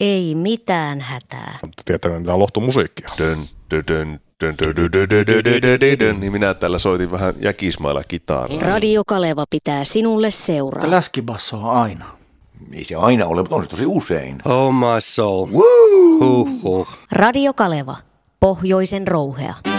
Ei mitään hätää. Mutta tietää, mitä on lohtomusiikkia. Niin minä täällä soitin vähän jäkismailla kitaraa. Radio Kaleva pitää sinulle seuraa. Läskibasso on aina. Ei se aina ole, mutta on se tosi usein. Oh my soul. Woo! Huh. Radio Kaleva, pohjoisen rouhea.